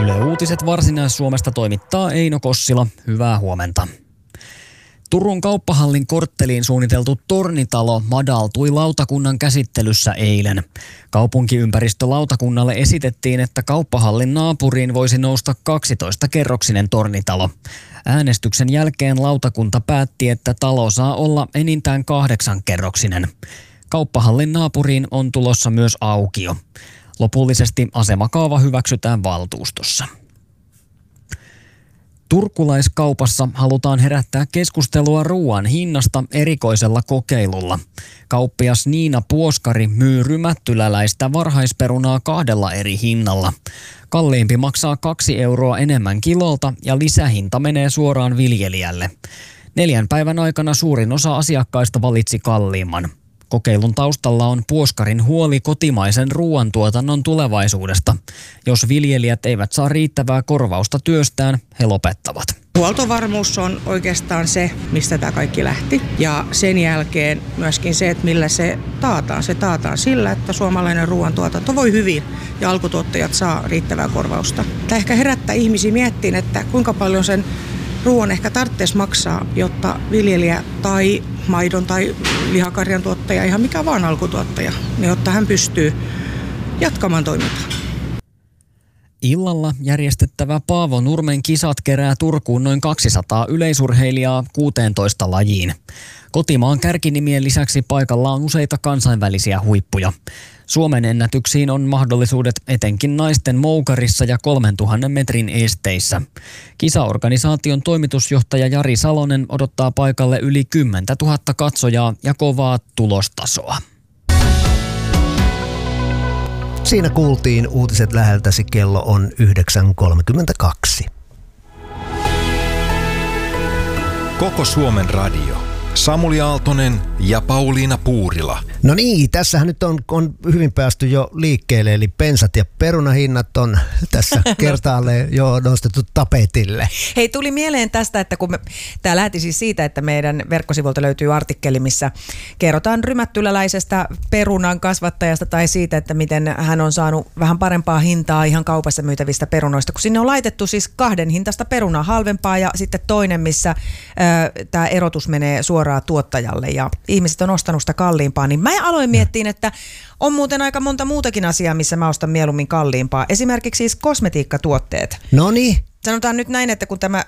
Yle Uutiset Varsinais-Suomesta toimittaa Eino Kossila. Hyvää huomenta. Turun kauppahallin kortteliin suunniteltu tornitalo madaltui lautakunnan käsittelyssä eilen. Kaupunkiympäristölautakunnalle esitettiin, että kauppahallin naapuriin voisi nousta 12-kerroksinen tornitalo. Äänestyksen jälkeen lautakunta päätti, että talo saa olla enintään 8-kerroksinen. Kauppahallin naapuriin on tulossa myös aukio. Lopullisesti asemakaava hyväksytään valtuustossa. Turkulaiskaupassa halutaan herättää keskustelua ruoan hinnasta erikoisella kokeilulla. Kauppias Niina Puoskari myy rymättyläläistä varhaisperunaa 2 eri hinnalla. Kalliimpi maksaa 2 euroa enemmän kilolta ja lisähinta menee suoraan viljelijälle. 4 päivän aikana suurin osa asiakkaista valitsi kalliimman. Kokeilun taustalla on Puoskarin huoli kotimaisen ruoantuotannon tulevaisuudesta. Jos viljelijät eivät saa riittävää korvausta työstään, he lopettavat. Huoltovarmuus on oikeastaan se, mistä tämä kaikki lähti. Ja sen jälkeen myöskin se, että millä se taataan. Se taataan sillä, että suomalainen ruoantuotanto voi hyvin ja alkutuottajat saa riittävää korvausta. Tämä ehkä herättää ihmisiä miettiin, että kuinka paljon sen ruoan ehkä tarvitsisi maksaa, jotta viljelijä tai maidon tai lihakarjan tuottaja, ihan mikä vaan alkutuottaja, niin jotta hän pystyy jatkamaan toimintaa. Illalla järjestettävä Paavo Nurmen kisat kerää Turkuun noin 200 yleisurheilijaa 16 lajiin. Kotimaan kärkinimien lisäksi paikalla on useita kansainvälisiä huippuja. Suomen ennätyksiin on mahdollisuudet etenkin naisten moukarissa ja 3000 metrin esteissä. Kisaorganisaation toimitusjohtaja Jari Salonen odottaa paikalle yli 10 000 katsojaa ja kovaa tulostasoa. Siinä kuultiin uutiset läheltäsi, kello on 9.32. Koko Suomen radio. Samuli Aaltonen ja Pauliina Puurila. No niin, tässähän nyt on hyvin päästy jo liikkeelle, eli pensat ja perunahinnat on tässä kertaalleen jo nostettu tapetille. Hei, tuli mieleen tästä, että kun tämä lähti siis siitä, että meidän verkkosivulta löytyy artikkeli, missä kerrotaan rymättyläläisestä perunan kasvattajasta tai siitä, että miten hän on saanut vähän parempaa hintaa ihan kaupassa myytävistä perunoista, kun sinne on laitettu siis 2 hintaista perunaa, halvempaa ja sitten toinen, missä tämä erotus menee suoraan tuottajalle ja ihmiset on ostanut sitä kalliimpaa, niin mä aloin miettiä, että on muuten aika monta muutakin asiaa, missä mä ostan mieluummin kalliimpaa. Esimerkiksi siis kosmetiikkatuotteet. Noniin. Sanotaan nyt näin, että kun tämä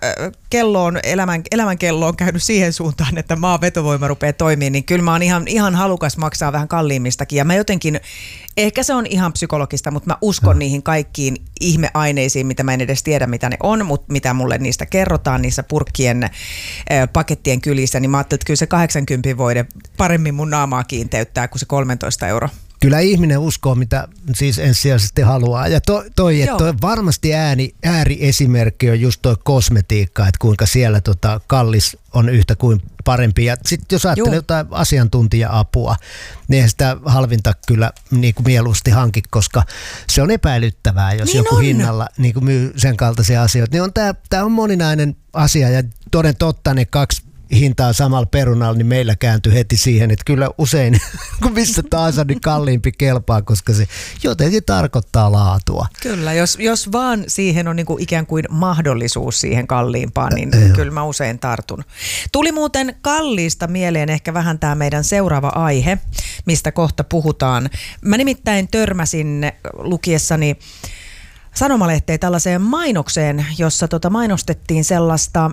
elämän kello on käynyt siihen suuntaan, että maan vetovoima rupeaa toimimaan, niin kyllä mä oon ihan halukas maksaa vähän kalliimmistakin. Ja mä jotenkin, ehkä se on ihan psykologista, mutta mä uskon niihin kaikkiin ihmeaineisiin, mitä mä en edes tiedä, mitä ne on, mutta mitä mulle niistä kerrotaan, niissä purkkien pakettien kylissä, niin mä ajattelin, että kyllä se 80 voide paremmin mun naamaa kiinteyttää kuin se 13 €. Kyllä ihminen uskoo, mitä siis ensisijaisesti haluaa. Ja toi varmasti ääriesimerkki on just toi kosmetiikka, että kuinka siellä kallis on yhtä kuin parempi. Ja sitten jos ajattelee jotain asiantuntija-apua, niin eihän sitä halvinta kyllä niin kuin mieluusti hanki, koska se on epäilyttävää, jos niin joku hinnalla niin kuin myy sen kaltaisia asioita. Niin tämä on moninainen asia ja toden totta ne 2 hintaa samalla perunalla, niin meillä kääntyi heti siihen, että kyllä usein, kun missä taas on, niin kalliimpi kelpaa, koska se jotenkin tarkoittaa laatua. Kyllä, jos vaan siihen on niin kuin ikään kuin mahdollisuus siihen kalliimpaan, niin kyllä mä usein tartun. Tuli muuten kalliista mieleen ehkä vähän tämä meidän seuraava aihe, mistä kohta puhutaan. Mä nimittäin törmäsin lukiessani sanomalehteen tällaiseen mainokseen, jossa mainostettiin sellaista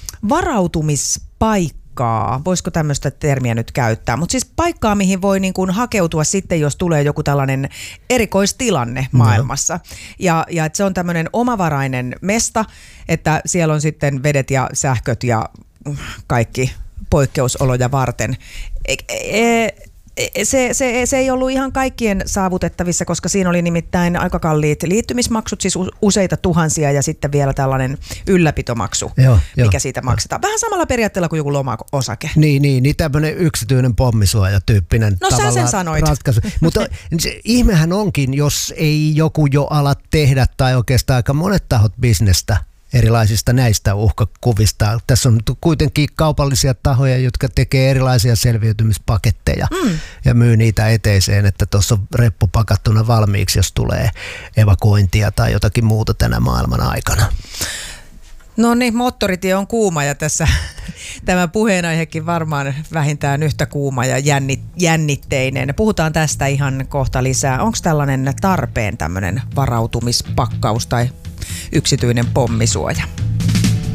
varautumispaikkaa, voisiko tämmöistä termiä nyt käyttää, mutta siis paikkaa, mihin voi niin kuin hakeutua sitten, jos tulee joku tällainen erikoistilanne maailmassa. Ja että se on tämmöinen omavarainen mesta, että siellä on sitten vedet ja sähköt ja kaikki poikkeusoloja varten. Se ei ollut ihan kaikkien saavutettavissa, koska siinä oli nimittäin aika kalliit liittymismaksut, siis useita tuhansia ja sitten vielä tällainen ylläpitomaksu, mikä siitä maksetaan. Vähän samalla periaatteella kuin joku loma-osake. Niin tämmöinen yksityinen pommisuojatyyppinen tavallaan sä sen sanoit. Ratkaisu. Mutta se ihmehän onkin, jos ei joku jo ala tehdä tai oikeastaan aika monet tahot bisnestä erilaisista näistä uhkakuvista. Tässä on kuitenkin kaupallisia tahoja, jotka tekee erilaisia selviytymispaketteja ja myy niitä eteiseen, että tuossa on reppu pakattuna valmiiksi, jos tulee evakuointia tai jotakin muuta tänä maailman aikana. No niin, moottoritie on kuuma ja tässä tämä puheenaihekin varmaan vähintään yhtä kuuma ja jännitteinen. Puhutaan tästä ihan kohta lisää. Onko tällainen tarpeen tämmöinen varautumispakkaus tai yksityinen pommisuoja?